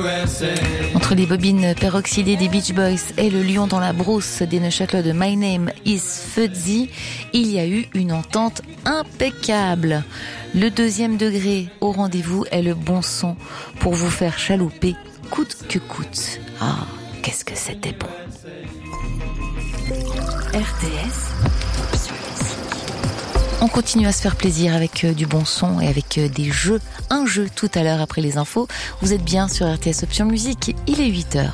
Entre les bobines peroxydées des Beach Boys et le lion dans la brousse des Neuchâtelois de My Name is Fuzzy, il y a eu une entente impeccable. Le deuxième degré au rendez-vous est le bon son pour vous faire chalouper coûte que coûte. Ah, qu'est-ce que c'était bon. RTS. On continue à se faire plaisir avec du bon son et avec des jeux. Un jeu tout à l'heure après les infos. Vous êtes bien sur RTS Option Musique, il est 8h.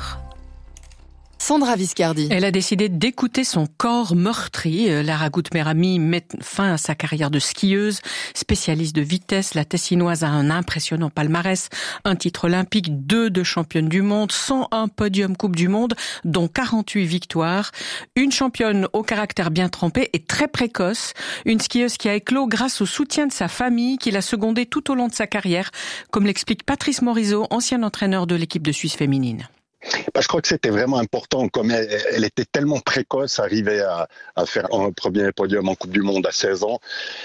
Sandra Viscardi. Elle a décidé d'écouter son corps meurtri. Lara Gutmerami met fin à sa carrière de skieuse. Spécialiste de vitesse, la Tessinoise a un impressionnant palmarès. Un titre olympique, 2 de championne du monde, 101 podiums Coupe du Monde, dont 48 victoires. Une championne au caractère bien trempé et très précoce. Une skieuse qui a éclos grâce au soutien de sa famille, qui l'a secondée tout au long de sa carrière, comme l'explique Patrice Morisot, ancien entraîneur de l'équipe de Suisse féminine. Je crois que c'était vraiment important, comme elle était tellement précoce, arriver à faire un premier podium en Coupe du Monde à 16 ans.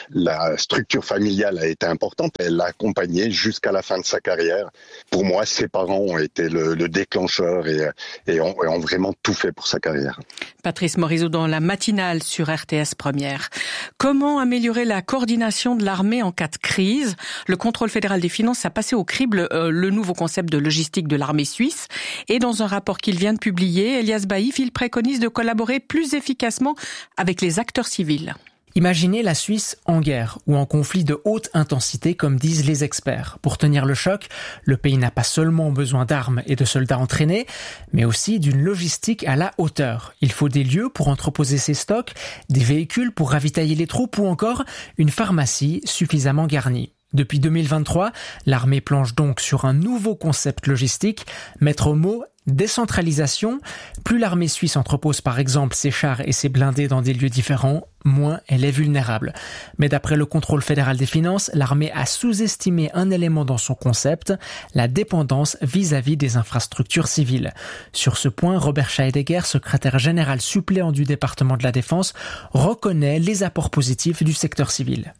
La structure familiale a été importante, elle l'a accompagnée jusqu'à la fin de sa carrière. Pour moi, ses parents ont été le déclencheur et ont vraiment tout fait pour sa carrière. Patrice Morisot dans la matinale sur RTS Première. Comment améliorer la coordination de l'armée en cas de crise ? Le contrôle fédéral des finances a passé au crible le nouveau concept de logistique de l'armée suisse. Et dans un rapport qu'il vient de publier, Elias Baïf, il préconise de collaborer plus efficacement avec les acteurs civils. Imaginez la Suisse en guerre ou en conflit de haute intensité, comme disent les experts. Pour tenir le choc, le pays n'a pas seulement besoin d'armes et de soldats entraînés, mais aussi d'une logistique à la hauteur. Il faut des lieux pour entreposer ses stocks, des véhicules pour ravitailler les troupes ou encore une pharmacie suffisamment garnie. Depuis 2023, l'armée planche donc sur un nouveau concept logistique, maître mot décentralisation. Plus l'armée suisse entrepose par exemple ses chars et ses blindés dans des lieux différents, moins elle est vulnérable. Mais d'après le contrôle fédéral des finances, l'armée a sous-estimé un élément dans son concept, la dépendance vis-à-vis des infrastructures civiles. Sur ce point, Robert Scheidegger, secrétaire général suppléant du département de la Défense, reconnaît les apports positifs du secteur civil.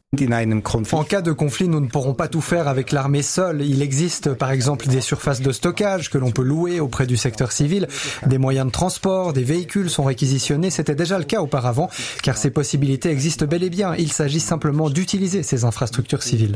En cas de conflit, nous ne pourrons pas tout faire avec l'armée seule. Il existe par exemple des surfaces de stockage que l'on peut louer auprès du secteur civil. Des moyens de transport, des véhicules sont réquisitionnés. C'était déjà le cas auparavant, car ces possibilités existent bel et bien. Il s'agit simplement d'utiliser ces infrastructures civiles.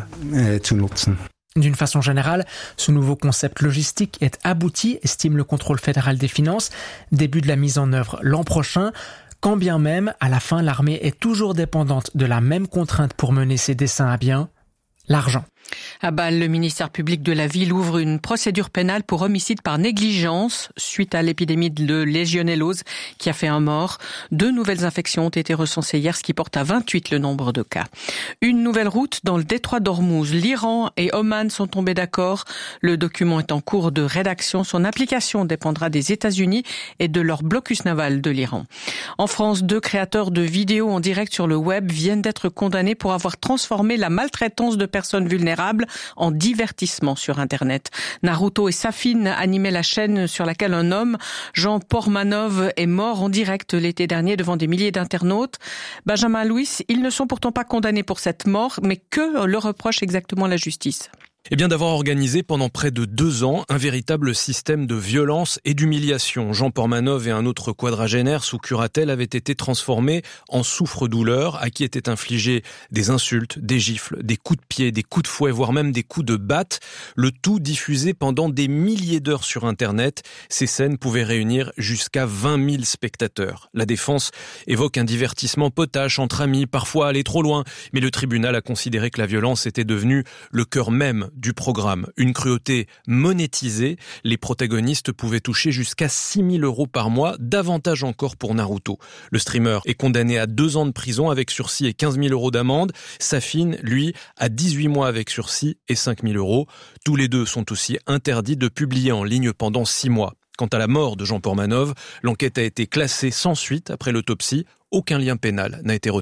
D'une façon générale, ce nouveau concept logistique est abouti, estime le contrôle fédéral des finances. Début de la mise en œuvre l'an prochain. Quand bien même, à la fin, l'armée est toujours dépendante de la même contrainte pour mener ses desseins à bien, l'argent. À Bâle, le ministère public de la ville ouvre une procédure pénale pour homicide par négligence suite à l'épidémie de légionellose qui a fait un mort. 2 nouvelles infections ont été recensées hier, ce qui porte à 28 le nombre de cas. Une nouvelle route dans le détroit d'Ormuz. L'Iran et Oman sont tombés d'accord. Le document est en cours de rédaction. Son application dépendra des États-Unis et de leur blocus naval de l'Iran. En France, 2 créateurs de vidéos en direct sur le web viennent d'être condamnés pour avoir transformé la maltraitance de personnes vulnérables en divertissement sur Internet. Naruto et Safine animaient la chaîne sur laquelle un homme, Jean Pormanov, est mort en direct l'été dernier devant des milliers d'internautes. Benjamin Louis, ils ne sont pourtant pas condamnés pour cette mort, mais que leur reproche exactement la justice ? Eh bien, d'avoir organisé pendant près de 2 ans un véritable système de violence et d'humiliation. Jean Pormanov et un autre quadragénaire sous curatelle avaient été transformés en souffre-douleur, à qui étaient infligées des insultes, des gifles, des coups de pied, des coups de fouet, voire même des coups de batte. Le tout diffusé pendant des milliers d'heures sur Internet. Ces scènes pouvaient réunir jusqu'à 20 000 spectateurs. La défense évoque un divertissement potache entre amis, parfois aller trop loin. Mais le tribunal a considéré que la violence était devenue le cœur même du programme. Une cruauté monétisée, les protagonistes pouvaient toucher jusqu'à 6 000 € par mois, davantage encore pour Naruto. Le streamer est condamné à 2 ans de prison avec sursis et 15 000 € d'amende. Safine, lui, à 18 mois avec sursis et 5 000 €. Tous les deux sont aussi interdits de publier en ligne pendant 6 mois. Quant à la mort de Jean Pormanov, l'enquête a été classée sans suite après l'autopsie. Aucun lien pénal n'a été retenu.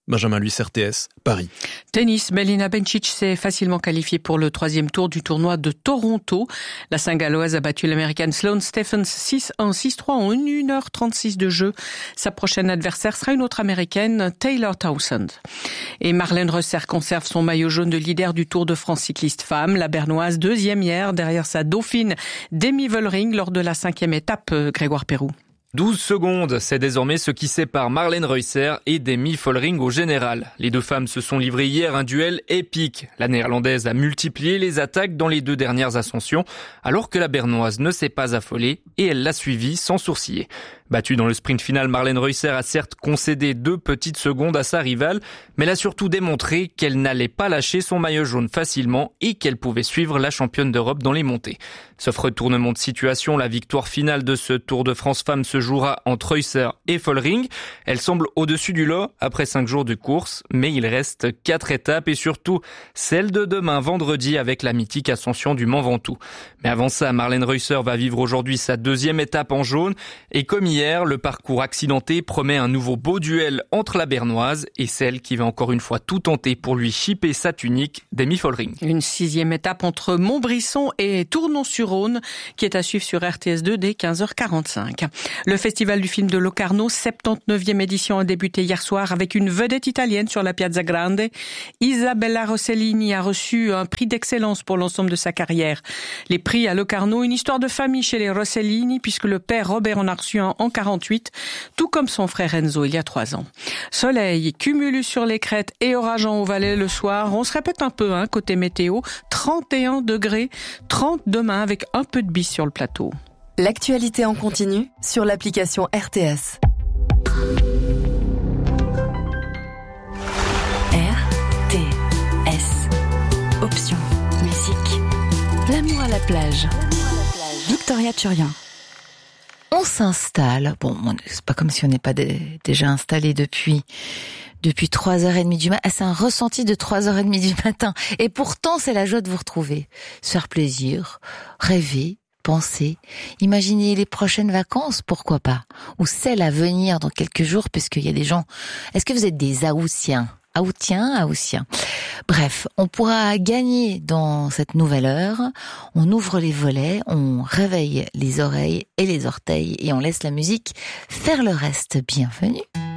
Benjamin Luis, RTS, Paris. Tennis, Belinda Bencic s'est facilement qualifiée pour le 3e tour du tournoi de Toronto. La Saint-Galloise a battu l'Américaine Sloane Stephens 6-1, 6-3 en 1h36 de jeu. Sa prochaine adversaire sera une autre Américaine, Taylor Townsend. Et Marlène Reusser conserve son maillot jaune de leader du Tour de France cycliste femme. La Bernoise, 2e hier, derrière sa dauphine Demi Vollering lors de la 5e étape, Grégoire Pérou. 12 secondes, c'est désormais ce qui sépare Marlène Reusser et Demi Vollering au général. Les deux femmes se sont livrées hier un duel épique. La néerlandaise a multiplié les attaques dans les 2 dernières ascensions, alors que la bernoise ne s'est pas affolée et elle l'a suivie sans sourciller. Battue dans le sprint final, Marlène Reusser a certes concédé 2 petites secondes à sa rivale, mais elle a surtout démontré qu'elle n'allait pas lâcher son maillot jaune facilement et qu'elle pouvait suivre la championne d'Europe dans les montées. Sauf retournement de situation, la victoire finale de ce Tour de France Femmes se jouera entre Reusser et Vollering. Elle semble au-dessus du lot après 5 jours de course, mais il reste 4 étapes et surtout celle de demain vendredi avec la mythique ascension du Mont Ventoux. Mais avant ça, Marlène Reusser va vivre aujourd'hui sa 2e étape en jaune et comme hier, le parcours accidenté promet un nouveau beau duel entre la bernoise et celle qui va encore une fois tout tenter pour lui chipper sa tunique, Demi Vollering. Une 6e étape entre Montbrisson et Tournon-sur-Rhône qui est à suivre sur RTS2 dès 15h45. Le festival du film de Locarno, 79e édition, a débuté hier soir avec une vedette italienne sur la Piazza Grande. Isabella Rossellini a reçu un prix d'excellence pour l'ensemble de sa carrière. Les prix à Locarno, une histoire de famille chez les Rossellini puisque le père Robert en a reçu un en 48, tout comme son frère Enzo il y a 3 ans. Soleil, cumulus sur les crêtes et orage en Haut-Valais le soir. On se répète un peu, côté météo. 31 degrés, 30 demain avec un peu de bise sur le plateau. L'actualité en continu sur l'application RTS. RTS. Option. Musique. L'amour à la plage. Victoria Turien. On s'installe. Bon, c'est pas comme si on n'est pas déjà installé depuis 3h30 du matin. C'est un ressenti de 3h30 du matin. Et pourtant, c'est la joie de vous retrouver. Se faire plaisir, rêver, penser, imaginer les prochaines vacances, pourquoi pas. Ou celles à venir dans quelques jours, puisqu'il y a des gens... Est-ce que vous êtes des Haussiens ? Haussiens. Bref, on pourra gagner dans cette nouvelle heure. On ouvre les volets, on réveille les oreilles et les orteils et on laisse la musique faire le reste. Bienvenue.